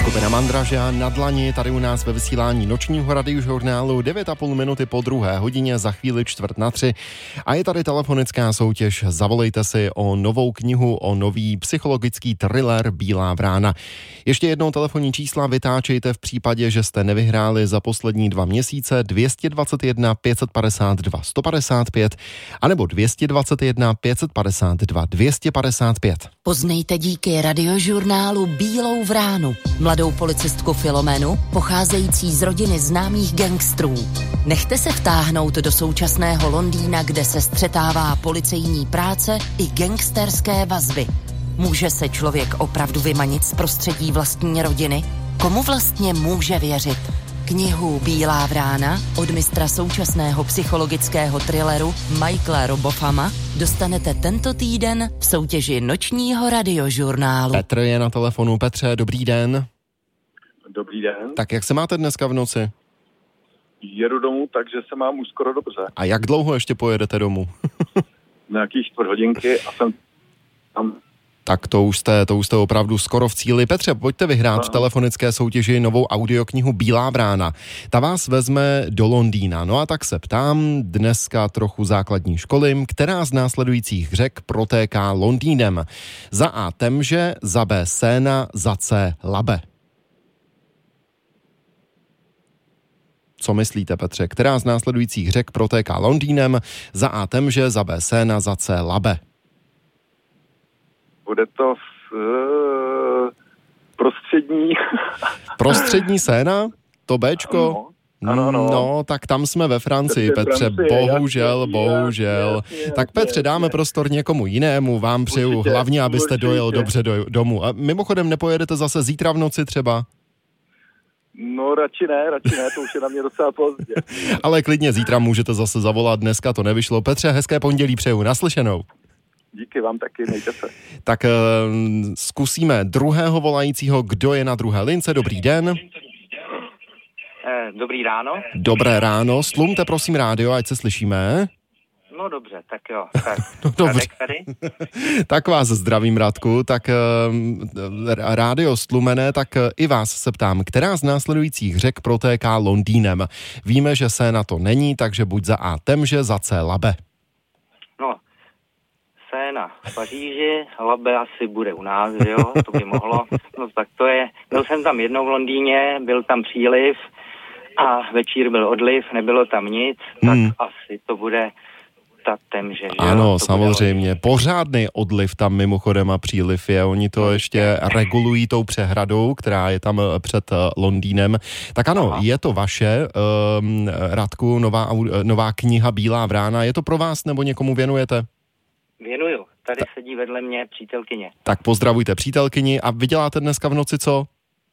Skupina Mandraža na dlani tady u nás ve vysílání nočního radiožurnálu 9,5 minuty po 2. hodině, za chvíli 2:45. A je tady telefonická soutěž. Zavolejte si o novou knihu, o nový psychologický thriller Bílá vrána. Ještě jednou telefonní čísla vytáčejte v případě, že jste nevyhráli za poslední 2 měsíce: 221 552 155 anebo 221 552 255. Poznejte díky radiožurnálu Bílou vránu, mladou policistku Filomenu, pocházející z rodiny známých gangstrů. Nechte se vtáhnout do současného Londýna, kde se střetává policejní práce i gangsterské vazby. Může se člověk opravdu vymanit z prostředí vlastní rodiny? Komu vlastně může věřit? Knihu Bílá vrána od mistra současného psychologického thrilleru Michaela Robofama dostanete tento týden v soutěži nočního radiožurnálu. Petr je na telefonu. Petře, dobrý den. Dobrý den. Tak jak se máte dneska v noci? Jedu domů, takže se mám už skoro dobře. A jak dlouho ještě pojedete domů? Nějakých 4 hodinky a jsem tam. Tak to už jste opravdu skoro v cíli. Petře, pojďte vyhrát v telefonické soutěži novou audioknihu Bílá vrána. Ta vás vezme do Londýna. No a tak se ptám, dneska trochu základní školy, která z následujících řek protéká Londýnem? Za A Temže, za B Séna, za C Labe. Co myslíte, Petře? Která z následujících řek protéká Londýnem? Za A Temže, za B Séna, za C Labe. Bude to prostřední. Prostřední Séna? To Bčko? Ano. No, tak tam jsme ve Francii, Petře. Bohužel. Jasně, Tak Petře, dáme prostor někomu jinému. Vám přeju určitě, hlavně, abyste dojel dobře domů. A mimochodem nepojedete zase zítra v noci třeba? No radši ne, to už je na mě docela pozdě. Ale klidně zítra můžete zase zavolat, dneska to nevyšlo. Petře, hezké pondělí přeju, naslyšenou. Díky vám taky, mějte se. Tak zkusíme druhého volajícího. Kdo je na druhé lince? Dobrý den. Dobrý ráno. Dobré ráno. Slumte prosím rádio, ať se slyšíme. No dobře, tak jo. Tak, no, dobře. Tady. Tak vás zdravím, Radku. Tak rádio stlumené, tak i vás se ptám, která z následujících řek protéká Londýnem? Víme, že se na to není, takže buď za A Temže, za C Labe. No, Séna v Paříži, Labe asi bude u nás, jo, to by mohlo. No tak to je, byl jsem tam jednou v Londýně, byl tam příliv a večír byl odliv, nebylo tam nic, tak asi to bude ta Temže, že ano, jo? samozřejmě. Pořádný odliv tam mimochodem a příliv je. Oni to ještě regulují tou přehradou, která je tam před Londýnem. Tak ano, je to vaše, Radku, nová kniha Bílá vrána. Je to pro vás nebo někomu věnujete? Věnuju. Tady sedí vedle mě přítelkyně. Tak pozdravujte přítelkyni a vy děláte dneska v noci co?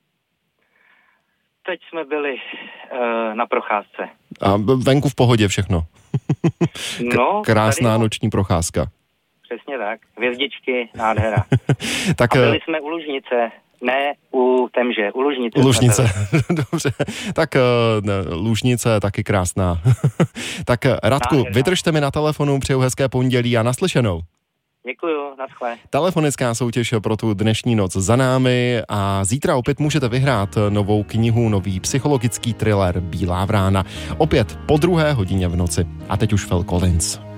Teď jsme byli na procházce. A venku v pohodě všechno. No, krásná noční procházka. Přesně tak. Hvězdičky, nádhera. Tak, a byli jsme u Lužnice. Ne u Temže, u Lužnice. U Lužnice, dobře. Tak Lužnice taky krásná. Tak Radku, vydržte mi na telefonu, přeju hezké pondělí a naslyšenou. Děkuju, naschle. Telefonická soutěž pro tu dnešní noc za námi a zítra opět můžete vyhrát novou knihu, nový psychologický thriller Bílá vrána. Opět po 2. hodině v noci. A teď už Phil Collins.